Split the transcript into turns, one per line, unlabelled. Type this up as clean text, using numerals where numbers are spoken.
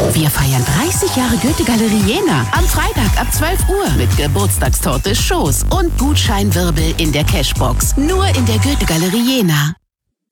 Wir feiern 30 Jahre Goethe-Galerie Jena. Am Freitag ab 12 Uhr mit Geburtstagstorte, Shows und Gutscheinwirbel in der Cashbox. Nur in der Goethe-Galerie Jena.